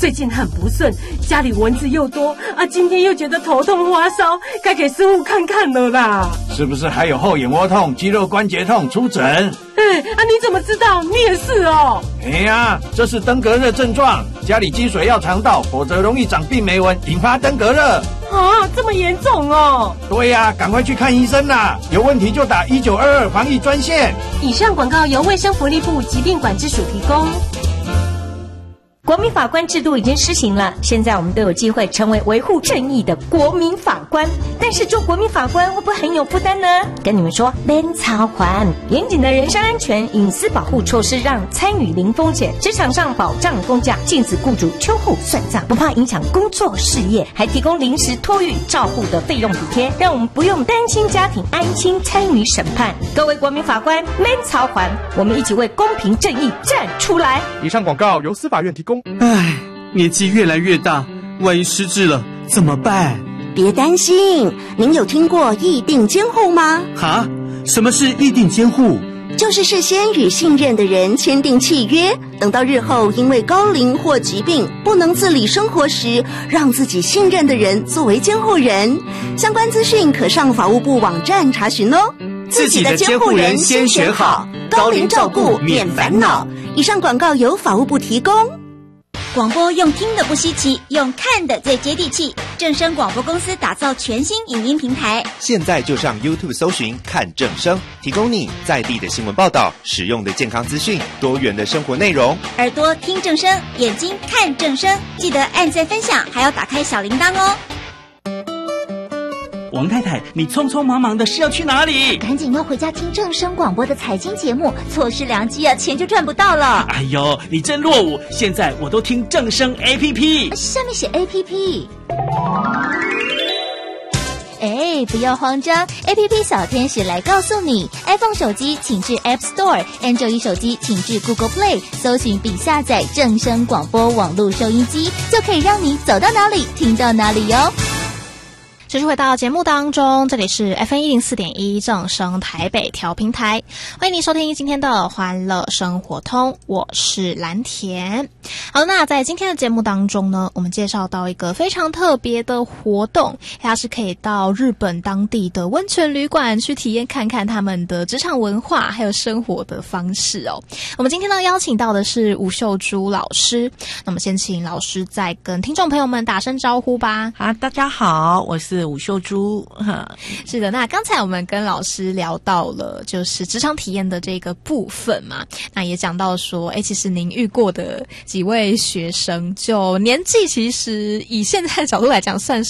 最近很不顺，家里蚊子又多啊，今天又觉得头痛发烧，该给师傅看看了啦。 是不是还有后眼窝痛、肌肉关节痛？出诊。 你怎么知道？你也是哦。 这是登革热症状，家里积水要常倒，否则容易长病媒蚊，引发登革热。 这么严重哦？ 对呀，赶快去看医生啦！有问题就打1922防疫专线。 以上广告由卫生福利部疾病管制署提供。 国民法官制度已经施行了，现在我们都有机会成为维护正义的国民法官。但是做国民法官会不会很有负担呢？跟你们说，免操还严谨的人身安全、隐私保护措施，让参与零风险，职场上保障公假，禁止雇主秋后算账，不怕影响工作事业，还提供临时托育照护的费用补贴，让我们不用担心家庭，安心参与审判。各位国民法官，免操还，我们一起为公平正义站出来。 以上广告由司法院提供。 年纪越来越大，万一失智了怎么办？ 别担心，您有听过议定监护吗？ 什么是议定监护？ 就是事先与信任的人签订契约，等到日后因为高龄或疾病不能自理生活时，让自己信任的人作为监护人。相关资讯可上法务部网站查询哦。 自己的监护人先选好，高龄照顾免烦恼。 以上广告由法务部提供。 广播用听的不稀奇，用看的最接地气。正声广播公司打造全新影音平台， 现在就上 YouTube 搜寻看正声，提供你在地的新闻报道、实用的健康资讯、多元的生活内容。 耳朵听正声，眼睛看正声，记得按赞分享，还要打开小铃铛哦。 王太太，你匆匆忙忙的是要去哪里？ 赶紧要回家听正声广播的财经节目，错失良机啊，钱就赚不到了。 哎呦，你真落伍！现在我都听正声 APP， 下面写 APP。不要慌张 ，APP 小天使来告诉你 ，iPhone 手机请至 App Store，Android 手机请至 Google Play， 搜寻并下载正声广播网络收音机，就可以让你走到哪里听到哪里哟。 持续回到节目当中，这里是 FM104.1 正声台北调频台，欢迎您收听今天的欢乐生活通，我是蓝田。好，那在今天的节目当中呢，我们介绍到一个非常特别的活动，它是可以到日本当地的温泉旅馆去体验看看他们的职场文化还有生活的方式哦。我们今天呢邀请到的是吴秀珠老师，那么先请老师再跟听众朋友们打声招呼吧。 好，大家好，我是吴秀珠。 是的，那刚才我们跟老师聊到了就是职场体验的这个部分嘛，那也讲到说其实您遇过的几位学生就年纪其实以现在的角度来讲算